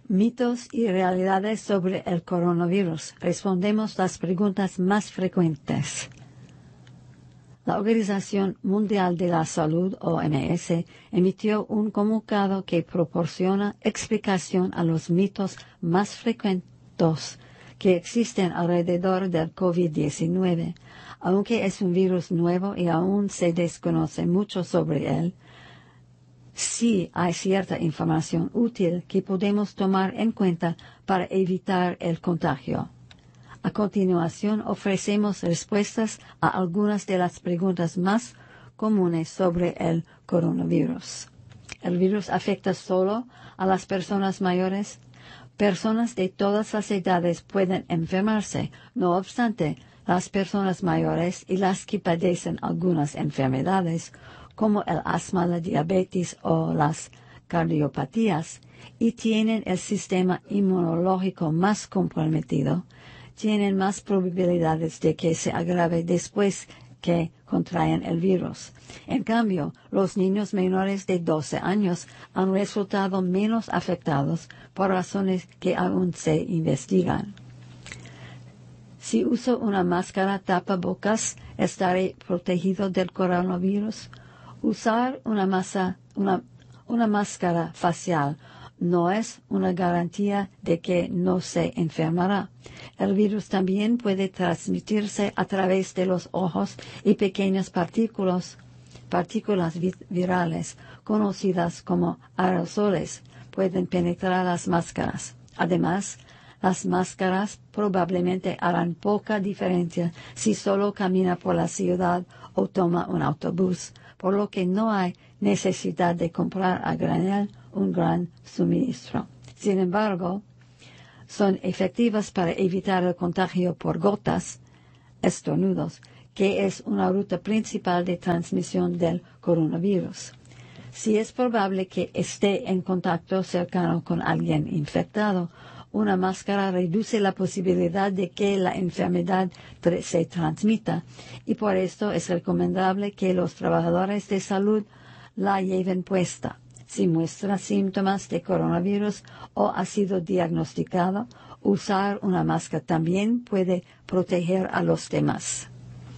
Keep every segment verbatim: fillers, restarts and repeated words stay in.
Mitos y realidades sobre el coronavirus. Respondemos las preguntas más frecuentes. La Organización Mundial de la Salud, O M S, emitió un comunicado que proporciona explicación a los mitos más frecuentes que existen alrededor del COVID diecinueve. Aunque es un virus nuevo y aún se desconoce mucho sobre él, sí hay cierta información útil que podemos tomar en cuenta para evitar el contagio. A continuación ofrecemos respuestas a algunas de las preguntas más comunes sobre el coronavirus. ¿El virus afecta solo a las personas mayores? Personas de todas las edades pueden enfermarse. No obstante, las personas mayores y las que padecen algunas enfermedades, como el asma, la diabetes o las cardiopatías, y tienen el sistema inmunológico más comprometido, tienen más probabilidades de que se agrave después que contraen el virus. En cambio, los niños menores de doce años han resultado menos afectados por razones que aún se investigan. Si uso una máscara tapabocas, ¿estaré protegido del coronavirus? Usar una, masa, una, una máscara facial no es una garantía de que no se enfermará. El virus también puede transmitirse a través de los ojos y pequeñas partículas, partículas virales, conocidas como aerosoles, pueden penetrar las máscaras. Además, las máscaras probablemente harán poca diferencia si solo camina por la ciudad o toma un autobús, por lo que no hay necesidad de comprar a granel un gran suministro. Sin embargo, son efectivas para evitar el contagio por gotas, estornudos, que es una ruta principal de transmisión del coronavirus. Si es probable que esté en contacto cercano con alguien infectado, una máscara reduce la posibilidad de que la enfermedad se transmita y por esto es recomendable que los trabajadores de salud la lleven puesta. Si muestra síntomas de coronavirus o ha sido diagnosticado, usar una máscara también puede proteger a los demás.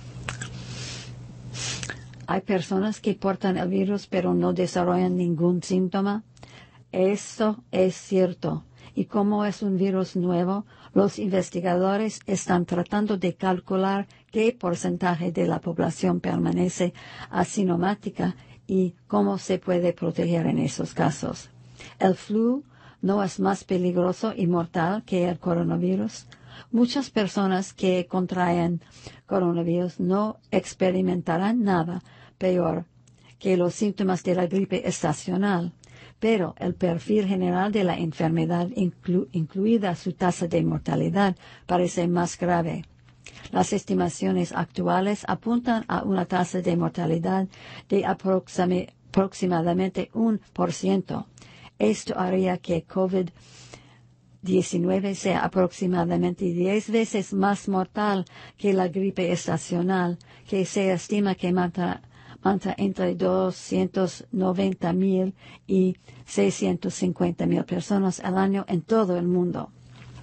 Hay personas que portan el virus pero no desarrollan ningún síntoma. Eso es cierto. Y como es un virus nuevo, los investigadores están tratando de calcular qué porcentaje de la población permanece asintomática y cómo se puede proteger en esos casos. El flu no es más peligroso y mortal que el coronavirus. Muchas personas que contraen coronavirus no experimentarán nada peor que los síntomas de la gripe estacional, pero el perfil general de la enfermedad, inclu- incluida su tasa de mortalidad, parece más grave. Las estimaciones actuales apuntan a una tasa de mortalidad de aproxime, aproximadamente un por ciento. Esto haría que COVID diecinueve sea aproximadamente diez veces más mortal que la gripe estacional, que se estima que mata, mata entre doscientos noventa mil y seiscientos cincuenta mil personas al año en todo el mundo.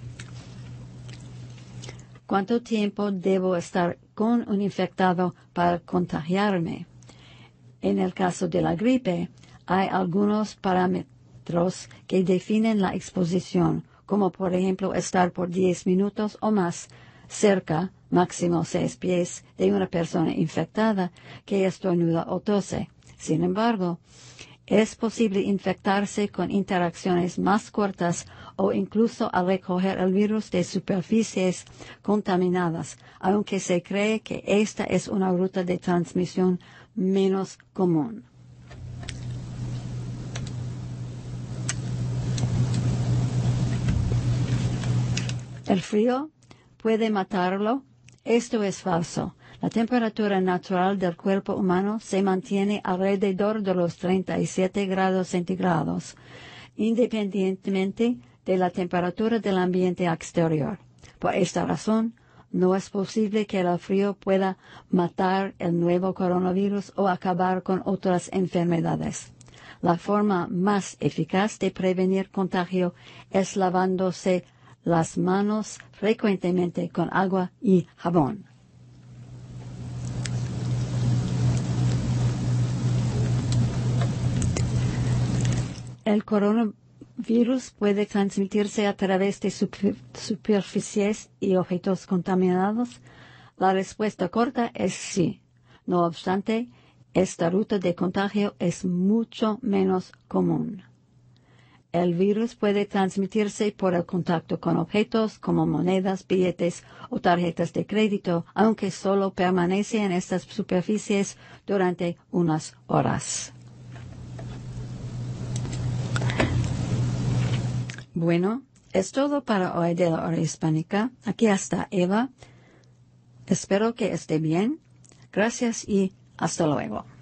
¿Cuánto tiempo debo estar con un infectado para contagiarme? En el caso de la gripe, hay algunos parámetros que definen la exposición, como por ejemplo estar por diez minutos o más cerca, máximo seis pies, de una persona infectada que estornuda o tose. Sin embargo, es posible infectarse con interacciones más cortas o incluso al recoger el virus de superficies contaminadas, aunque se cree que esta es una ruta de transmisión menos común. ¿El frío puede matarlo? Esto es falso. La temperatura natural del cuerpo humano se mantiene alrededor de los treinta y siete grados centígrados, independientemente de la temperatura del ambiente exterior. Por esta razón, no es posible que el frío pueda matar el nuevo coronavirus o acabar con otras enfermedades. La forma más eficaz de prevenir contagio es lavándose las manos frecuentemente con agua y jabón. El coronavirus puede transmitirse a través de super- superficies y objetos contaminados. La respuesta corta es sí. No obstante, esta ruta de contagio es mucho menos común. El virus puede transmitirse por el contacto con objetos como monedas, billetes o tarjetas de crédito, aunque solo permanece en estas superficies durante unas horas. Bueno, es todo para hoy de la hora hispánica. Aquí está Eva. Espero que esté bien. Gracias y hasta luego.